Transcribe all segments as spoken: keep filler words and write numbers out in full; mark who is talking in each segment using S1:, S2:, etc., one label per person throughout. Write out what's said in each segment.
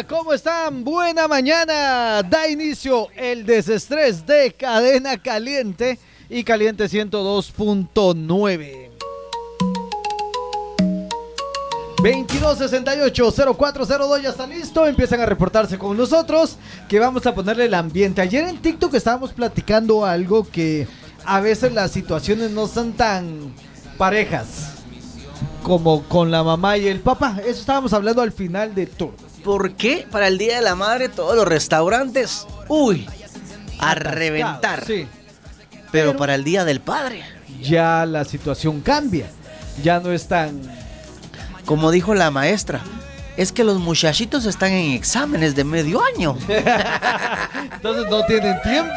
S1: Hola, ¿cómo están? Buena mañana. Da inicio el desestrés de Cadena Caliente y Caliente ciento dos punto nueve. veintidós sesenta y ocho cero cuatro cero dos, ya está listo. Empiezan a reportarse con nosotros que vamos a ponerle el ambiente. Ayer en TikTok estábamos platicando algo que a veces las situaciones no son tan parejas como con la mamá y el papá. Eso estábamos hablando al final de todo.
S2: ¿Por qué para el Día de la Madre todos los restaurantes, uy, a reventar?
S1: Sí.
S2: Pero,
S1: Pero
S2: para el Día del Padre,
S1: ya la situación cambia. Ya no es tan...
S2: como dijo la maestra, es que los muchachitos están en exámenes de medio año.
S1: Entonces no tienen tiempo.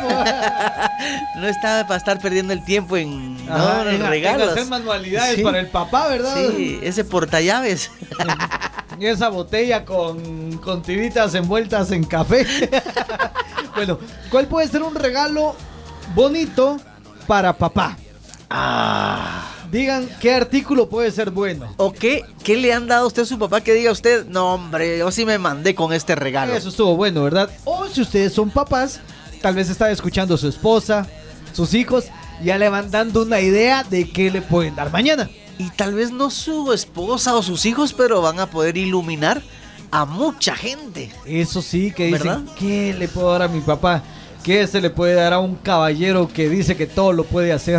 S2: No está para estar perdiendo el tiempo en,
S1: Ajá,
S2: no, en
S1: en,
S2: regalos.
S1: en hacer manualidades
S2: Sí.
S1: para el papá, ¿verdad?
S2: Sí, ese portallaves.
S1: Y esa botella con, con tiritas envueltas en café. Bueno, ¿cuál puede ser un regalo bonito para papá?
S2: Ah.
S1: Digan qué artículo puede ser bueno.
S2: ¿O qué? ¿Qué le han dado a usted a su papá que diga usted? No, hombre, yo sí me mandé con este regalo.
S1: Eso estuvo bueno, ¿verdad? O si ustedes son papás, tal vez está escuchando a su esposa, sus hijos, ya le van dando una idea de qué le pueden dar mañana.
S2: Y tal vez no su esposa o sus hijos, pero van a poder iluminar a mucha gente.
S1: Eso sí, que dicen,
S2: ¿verdad?
S1: ¿qué le puedo dar a mi papá? ¿Qué se le puede dar a un caballero que dice que todo lo puede hacer?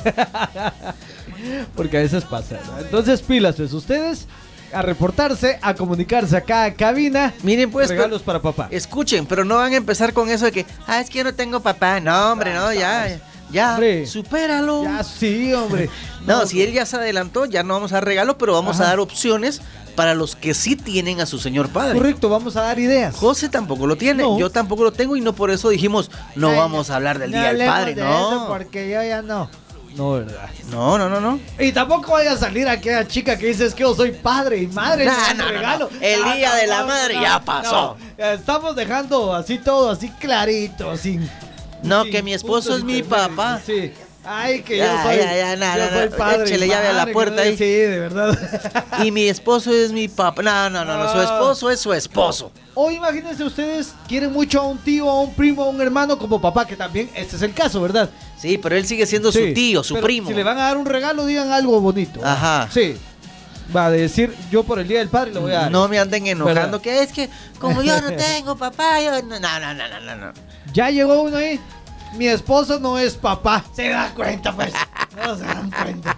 S1: Porque a veces pasa, ¿no? Entonces pilas, pues ustedes a reportarse, a comunicarse acá a cabina.
S2: Miren pues,
S1: regalos
S2: pero,
S1: para papá.
S2: Escuchen, pero no van a empezar con eso de que, ah, es que yo no tengo papá. No, hombre, no, ya, ya,
S1: Hombre,
S2: supéralo.
S1: Ya sí, hombre.
S2: No, si él ya se adelantó, ya no vamos a dar regalo, pero vamos
S1: Ajá.
S2: a dar opciones para los que sí tienen a su señor padre.
S1: Correcto, vamos a dar ideas.
S2: José tampoco lo tiene,
S1: No.
S2: yo tampoco lo tengo y no por eso dijimos, no
S1: Ay,
S2: vamos a hablar del
S1: no
S2: Día del
S1: hablemos
S2: Padre,
S1: de
S2: no.
S1: eso porque yo ya no. No, ¿verdad?
S2: No, no, no, no.
S1: Y tampoco vaya a salir aquella chica que dice es que yo soy padre y madre.
S2: No,
S1: es un
S2: no, no,
S1: regalo.
S2: no. El
S1: Ah,
S2: Día de la
S1: no,
S2: Madre
S1: no,
S2: ya
S1: no.
S2: pasó.
S1: Estamos dejando así todo, así clarito, sin...
S2: No,
S1: sin
S2: que mi esposo
S1: puntos
S2: es mi
S1: intermedios.
S2: papá.
S1: Sí. Ay, que yo
S2: Ya,
S1: soy,
S2: ya, ya, no,
S1: yo
S2: no,
S1: soy
S2: no.
S1: padre.
S2: Échele
S1: y
S2: llave a la
S1: madre,
S2: puerta
S1: que-
S2: ahí.
S1: Sí, de verdad.
S2: Y mi esposo es mi papá. No, no, no, no, su esposo es su esposo.
S1: O imagínense ustedes, quieren mucho a un tío, a un primo, a un hermano como papá, que también este es el caso, ¿verdad?
S2: Sí, pero él sigue siendo
S1: Sí,
S2: su tío, su
S1: pero
S2: primo.
S1: Si le van a dar un regalo, digan algo bonito.
S2: Ajá.
S1: Sí. Va a decir, yo por el Día del Padre le voy a dar.
S2: No me anden enojando,
S1: ¿verdad?
S2: que es que como yo no tengo papá, yo no, no, no, no, no, no.
S1: Ya llegó uno ahí. Mi esposo no es papá. Se da cuenta, pues. No se dan cuenta.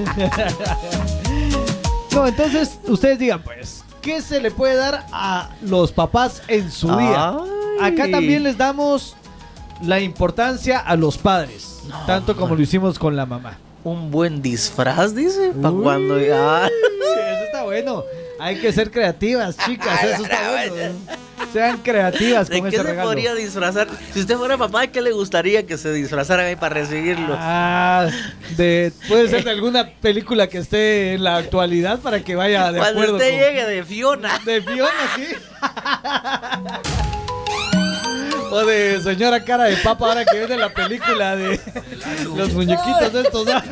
S1: No, entonces, ustedes digan, pues, ¿qué se le puede dar a los papás en su día?
S2: Ay.
S1: Acá también les damos la importancia a los padres.
S2: No,
S1: tanto como
S2: man.
S1: lo hicimos con la mamá.
S2: Un buen disfraz, dice, para
S1: Uy,
S2: cuando ya.
S1: Eso está bueno. Hay que ser creativas, chicas. Eso está bueno. Sean creativas
S2: ¿De
S1: con
S2: qué
S1: ese
S2: se
S1: regalo.
S2: podría disfrazar? Si usted fuera papá, ¿de qué le gustaría que se disfrazara ahí para recibirlo?
S1: Ah, de, puede ser de alguna película que esté en la actualidad para que vaya de
S2: Cuando
S1: acuerdo
S2: usted
S1: con...
S2: llegue de Fiona.
S1: De Fiona, sí. O de señora cara de papa ahora que viene la película de los muñequitos estos, ¿no?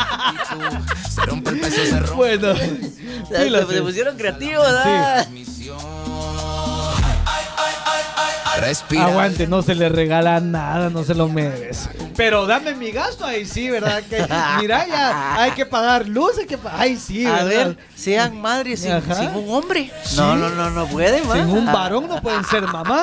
S1: Bueno,
S2: Se,
S1: pilas,
S2: se
S1: sí.
S2: pusieron creativos, ¿verdad?
S3: Respira.
S1: Aguante, no se le regala nada, no se lo merece. Pero dame mi gasto, ahí sí, ¿verdad? Que, mira, ya hay que pagar luz, hay que pagar. Ay, sí,
S2: A
S1: ¿verdad?
S2: ver, sean madres sin,
S1: Ajá.
S2: sin un hombre.
S1: Sí.
S2: No, no, no, no puede, man.
S1: Sin un varón no pueden ser mamá.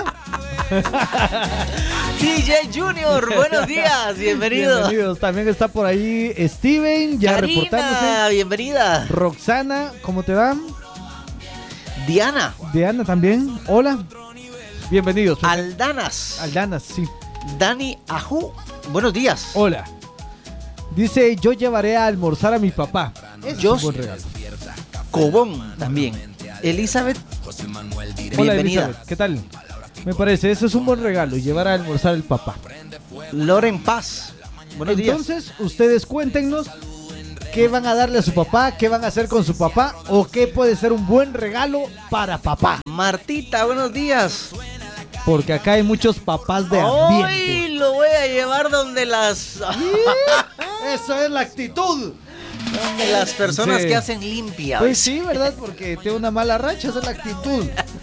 S2: D J Junior, buenos días, bienvenido.
S1: Bienvenidos. También está por ahí Steven, ya
S2: Karina,
S1: reportándose.
S2: bienvenida.
S1: Roxana, ¿cómo te va?
S2: Diana,
S1: Diana también, hola. Bienvenidos.
S2: Aldanas,
S1: Aldanas, sí.
S2: Dani Ajú, buenos días.
S1: Hola. Dice, yo llevaré a almorzar a mi papá. Es
S2: Yo-
S1: un buen regalo.
S2: Cobón también. Elizabeth,
S1: Hola,
S2: bienvenida.
S1: Elizabeth, ¿qué tal? Me parece, eso es un buen regalo, llevar a almorzar al papá.
S2: Loren Paz, buenos días.
S1: Entonces, ustedes cuéntenos qué van a darle a su papá, qué van a hacer con su papá o qué puede ser un buen regalo para papá.
S2: Martita, buenos días.
S1: Porque acá hay muchos papás de ambiente.
S2: Hoy lo voy a llevar donde las
S1: Eso es la actitud.
S2: donde las personas
S1: Sí.
S2: que hacen limpia.
S1: Pues sí, ¿verdad? Porque tiene una mala racha, esa es la actitud.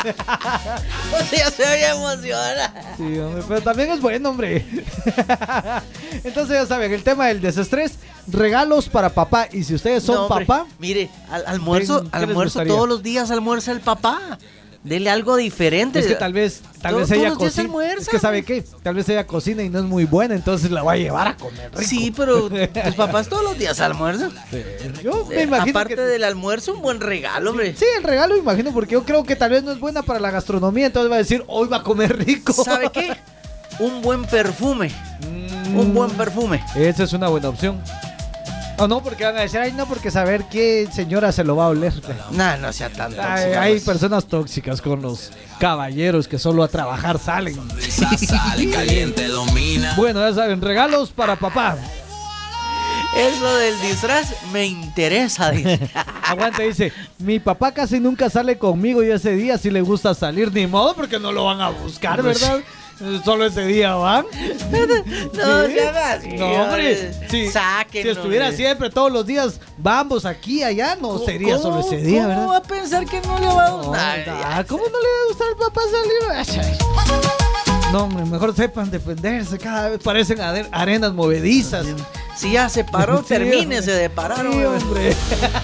S2: Pues ya se me emociona.
S1: Sí, hombre, pero también es bueno, hombre. Entonces ya saben, el tema del desestrés, regalos para papá. Y si ustedes son
S2: No, hombre,
S1: papá,
S2: mire, al, almuerzo,
S1: ¿qué les
S2: almuerzo
S1: gustaría?
S2: todos los días almuerza el papá. Dele algo diferente.
S1: es que tal vez, tal
S2: Todo-
S1: vez
S2: todos
S1: ella
S2: los días
S1: cocina.
S2: almuerza,
S1: Es que sabe
S2: güey.
S1: qué, tal vez ella cocina y no es muy buena, entonces la va a llevar a comer rico.
S2: Sí, pero tus papás todos los días almuerzan.
S1: Yo me
S2: Eh,
S1: imagino
S2: Aparte
S1: que...
S2: del almuerzo, un buen regalo, hombre.
S1: Sí, el regalo, imagino, porque yo creo que tal vez no es buena para la gastronomía, entonces va a decir, hoy va a comer rico.
S2: ¿Sabe qué? Un buen perfume.
S1: Mm,
S2: Un buen perfume.
S1: Esa es una buena opción. O no, porque van a decir, ay, no, porque saber qué señora se lo va a oler.
S2: No, no sea tan tóxico.
S1: Ay, hay
S2: pues.
S1: personas tóxicas con los caballeros que solo a trabajar salen.
S3: Sale caliente, domina.
S1: Bueno, ya saben, regalos para papá.
S2: Eso del disfraz me interesa, dice.
S1: Aguanta, dice, mi papá casi nunca sale conmigo y ese día sí le gusta salir, ni modo porque no lo van a buscar, ¿verdad? Solo ese día van.
S2: No,
S1: ¿Sí?
S2: se haga así,
S1: No, hombre, si,
S2: Sáquenlo,
S1: si estuviera
S2: hombre.
S1: siempre, todos los días, vamos aquí, allá, no sería solo ese día,
S2: ¿Cómo
S1: ¿verdad?
S2: va a pensar que no le va a
S1: No,
S2: gustar?
S1: ah, ¿cómo no le va a gustar al papá salir? No, hombre, mejor sepan defenderse, cada vez parecen ade- arenas movedizas.
S2: Si ya se paró,
S1: Sí,
S2: termínese
S1: hombre.
S2: de parar.
S1: Sí,
S2: hombre.
S1: hombre.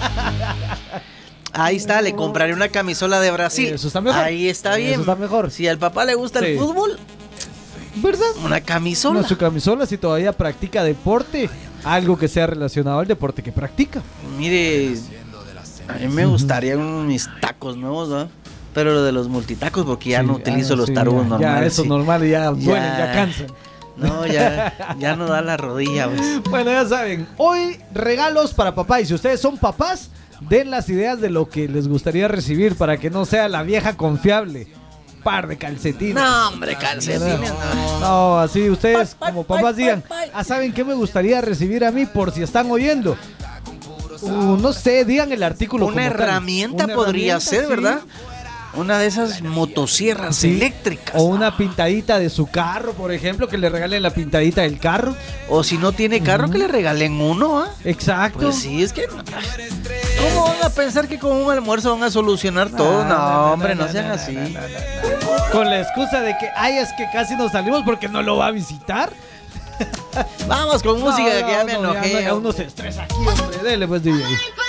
S2: Ahí está, le compraré una camisola de Brasil.
S1: Eso está mejor.
S2: Ahí está bien.
S1: Eso está mejor.
S2: Si al papá le gusta
S1: Sí.
S2: el fútbol,
S1: ¿Verdad?
S2: una camisola.
S1: Una su camisola si todavía practica deporte, algo que sea relacionado al deporte que practica.
S2: Mire, a mí me gustaría unos mis tacos nuevos, ¿no? Pero lo de los multitacos, porque ya
S1: Sí,
S2: no utilizo
S1: ah,
S2: los
S1: sí,
S2: tarugos
S1: ya,
S2: normales.
S1: Ya, eso
S2: sí.
S1: normal, ya duelen, ya cansan.
S2: No, ya, ya no da la rodilla, pues.
S1: Bueno, ya saben, hoy regalos para papá. Y si ustedes son papás, den las ideas de lo que les gustaría recibir para que no sea la vieja confiable. Par de calcetines.
S2: No, hombre, calcetines, no.
S1: No, así ustedes
S2: Pai, pai,
S1: como papás
S2: pai,
S1: digan,
S2: pai, pai.
S1: ah, ¿saben qué me gustaría recibir a mí por si están oyendo? Uh, no sé, digan el artículo
S2: Una
S1: como tal.
S2: herramienta
S1: Una
S2: podría
S1: herramienta,
S2: ser,
S1: sí.
S2: ¿verdad? Una de esas motosierras
S1: Sí.
S2: eléctricas.
S1: O una pintadita de su carro, por ejemplo, que le regalen la pintadita del carro.
S2: O si no tiene carro,
S1: Ujú.
S2: que le regalen uno, ¿ah?
S1: Exacto.
S2: Pues sí, es que... ¿Cómo van a pensar que con un almuerzo van a solucionar todo?
S1: No,
S2: No,
S1: no, no,
S2: hombre,
S1: no,
S2: no,
S1: no,
S2: sean
S1: no,
S2: así.
S1: no, no, no, Con la excusa de que, ay, es que casi nos salimos porque no lo va a visitar.
S2: Vamos con música,
S1: No,
S2: que ya
S1: no,
S2: me
S1: no,
S2: enojé.
S1: ya uno se estresa aquí, hombre. Dele, pues, D J.